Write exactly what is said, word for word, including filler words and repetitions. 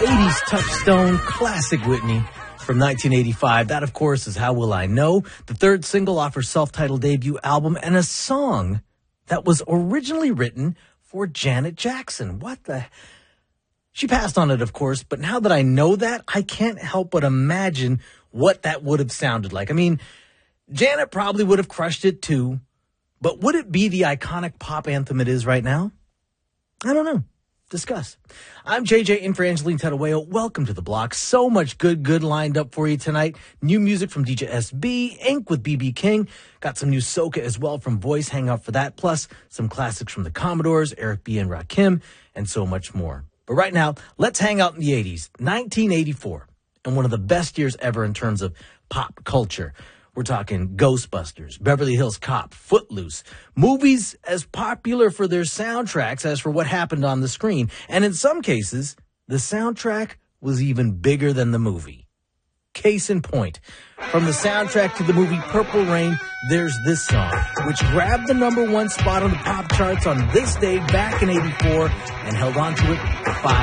eighties touchstone classic Whitney from nineteen eighty-five. That, of course, is How Will I Know, the third single off her self-titled debut album, and a song that was originally written for Janet Jackson. What the... She passed on it, of course, but now that I know that, I can't help but imagine what that would have sounded like. I mean, Janet probably would have crushed it too, but would it be the iconic pop anthem it is right now? I don't know. Discuss. I'm J J in for Angeline Tadaweo. Welcome to the block. So much good, good lined up for you tonight. New music from D J S B, Ink with B B King. Got some new soca as well from Voice. Hang out for that. Plus some classics from the Commodores, Eric B. and Rakim, and so much more. But right now, let's hang out in the eighties. nineteen eighty-four, and one of the best years ever in terms of pop culture. We're talking Ghostbusters, Beverly Hills Cop, Footloose, movies as popular for their soundtracks as for what happened on the screen. And in some cases, the soundtrack was even bigger than the movie. Case in point, from the soundtrack to the movie Purple Rain, there's this song, which grabbed the number one spot on the pop charts on this day back in eighty-four and held on to it for five